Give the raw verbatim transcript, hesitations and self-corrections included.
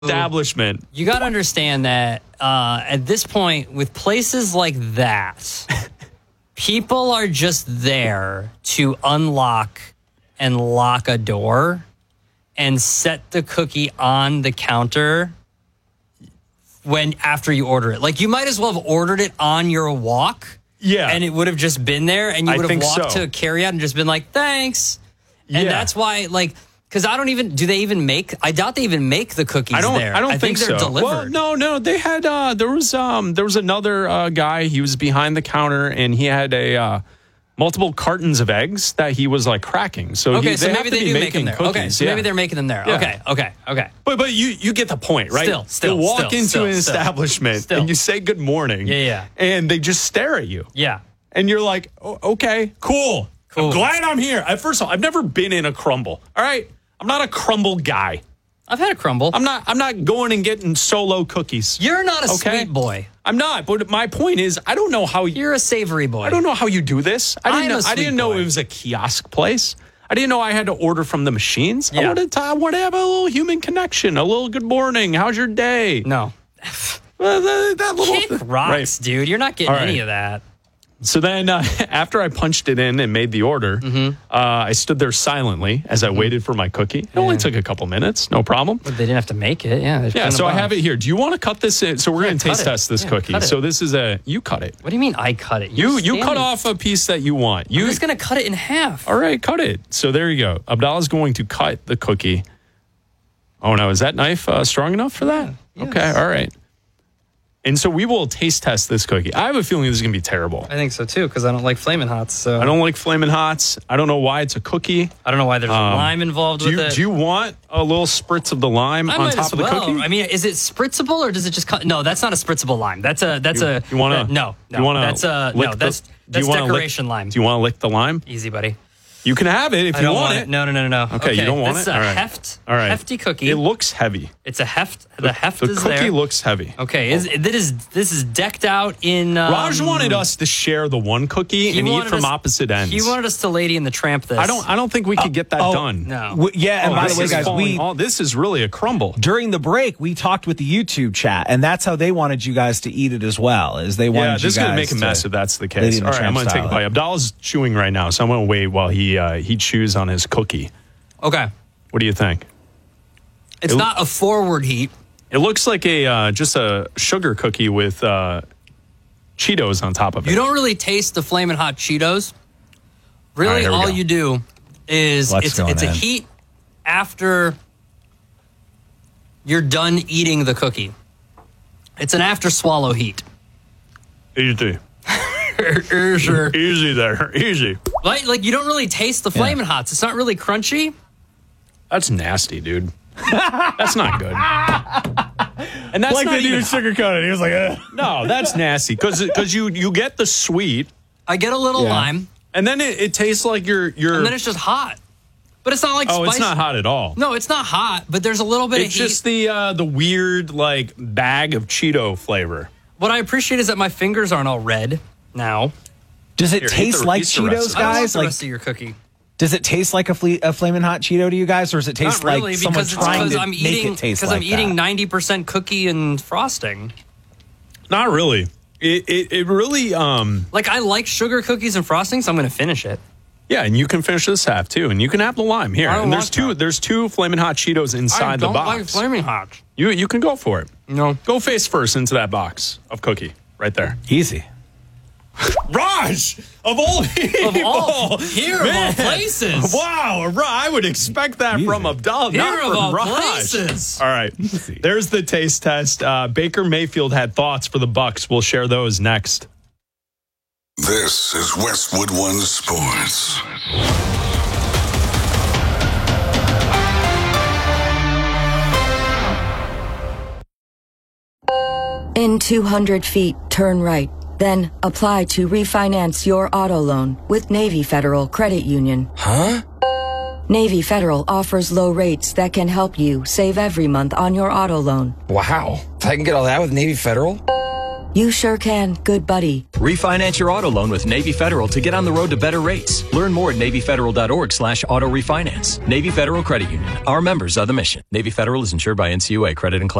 establishment. You got to understand that uh, at this point, with places like that, people are just there to unlock and lock a door and set the cookie on the counter when after you order it. Like, you might as well have ordered it on your walk. Yeah. And it would have just been there, and you I would have think walked so. to carry out and just been like, thanks. And Yeah. that's why, like, because I don't even, do they even make, I doubt they even make the cookies I don't. there. I don't I think, think they're so. delivered. Well, no, no. They had. Uh, there was. Um. There was another uh, guy. He was behind the counter, and he had a uh, multiple cartons of eggs that he was like cracking. So Okay, he, so they maybe have to they be do make making them there. cookies. Okay, so yeah. maybe they're making them there. Yeah. Okay, okay, okay. But but you you get the point, right? Still, still, you walk still, into still, an still. establishment Still. and you say good morning. Yeah, yeah. And they just stare at you. Yeah. And you're like, oh, okay, cool. Cool. I'm glad I'm here. I, first of all, I've never been in a crumble. All right, I'm not a crumble guy. I've had a crumble. I'm not. I'm not going and getting solo cookies. You're not a Okay. sweet boy. I'm not. But my point is, I don't know how you. You're a savory boy. I don't know how you do this. I didn't. I'm a Know, I sweet didn't know boy. it was a kiosk place. I didn't know I had to order from the machines. I Yeah. wanted to. I want to have a little human connection. A little good morning. How's your day? No. Well, that, that little Kick rocks, Right. dude. You're not getting All right. any of that. So then, uh, after I punched it in and made the order, Mm-hmm. uh, I stood there silently as I waited for my cookie. It only took a couple minutes, no problem. But they didn't have to make it. Yeah. Yeah, so I have it here. Do you want to cut this in? So we're going to cut taste it. test this Yeah, cookie. cut it. So this is a, you cut it. What do you mean I cut it? You you stand cut it. off a piece that you want. You I'm just going to cut it in half. All right, cut it. So there you go. Abdallah's going to cut the cookie. Oh no, is that knife uh, strong enough for that? Yeah, Okay, yes. all right. And so we will taste test this cookie. I have a feeling this is going to be terrible. I think so too, because I don't like Flamin' Hots. So I don't like Flamin' Hots. I don't know why it's a cookie. I don't know why there's Um, lime involved Do with you, it. do you want a little spritz of the lime I on might top as of the well. cookie? I mean, is it spritzable or does it just cut? No, that's not a spritzable lime. That's a that's You- a you wanna- that- no no. you wanna that's a lick no. the- That's do you that's wanna lick- decoration lime. Do you want to lick the lime? Easy, buddy. You can have it if I you don't want, want it. it. No, no, no, no, no. Okay, you don't want this it? is a All right. heft, All right. hefty cookie. It looks heavy. It's a heft. The heft The is cookie there. looks heavy. Okay, is this is this is decked out in? Um, Raj wanted us to share the one cookie he and eat wanted from us- opposite ends. He wanted us to Lady and the Tramp this. I don't. I don't think we could get that oh, done. No. W- yeah, and Oh, by this the way, is guys, falling we all- this is really a crumble. during the break we talked with the YouTube chat, and that's how they wanted you guys to eat it as well. Is they wanted Yeah, you this is guys gonna make a mess to- if that's the Lady case. and All the right, I'm Tramp gonna take a style. bite. Abdallah's chewing right now, so I'm gonna wait while he uh, he chews on his cookie. Okay, What do you think? it's It- not a forward heat. It looks like a uh, just a sugar cookie with uh, Cheetos on top of it. You don't really taste the Flamin' Hot Cheetos. All right, Really, here we all go. you do is What's it's going it's a in? heat after you're done eating the cookie. It's an after swallow heat. Easy, Sure. easy there, easy. Like, like you don't really taste the Flamin' Hots. It's not really crunchy. That's nasty, dude. That's not good. And that's Like not they even did sugar coated. He was like, Ugh. no, that's nasty because because you you get the sweet I get a little Yeah. lime, and then it, it tastes like you're you're. and then it's just hot. But it's not like oh, spicy. it's not hot at all. No, it's not hot. But there's a little bit It's of heat. just the uh, the weird like bag of Cheeto flavor. What I appreciate is that my fingers aren't all red now. Does it Here, eat taste the- like eat the rest Cheetos, of it. I don't want guys? the Like, rest of your cookie. does it taste like a, fle- a flaming hot Cheeto to you guys, or does it taste Not really, like someone because it's trying because to I'm make eating it taste because like I'm eating that? ninety percent cookie and frosting. Not really. It it, it really um Like I like sugar cookies and frosting, so I'm going to finish it. yeah, and you can finish this half too, and you can have the lime here. I don't And there's want two that. there's two flaming hot Cheetos I inside the don't box. like Flaming Hots. you you can go for it. No. Go face first into that box of cookie right there. Easy. Raj, of all people, Of all here of all places. Wow, Ra- I would expect that Easy. from Abdallah, Here not of from all Raj. places. All right, there's the taste test. Uh, Baker Mayfield had thoughts for the Bucks. We'll share those next. This is Westwood One Sports. In two hundred feet, turn right. Then apply to refinance your auto loan with Navy Federal Credit Union. Huh? Navy Federal offers low rates that can help you save every month on your auto loan. Wow. I can get all that with Navy Federal? You sure can, good buddy. Refinance your auto loan with Navy Federal to get on the road to better rates. Learn more at NavyFederal.org slash auto refinance. Navy Federal Credit Union. Our members are the mission. Navy Federal is insured by N C U A. Credit and class.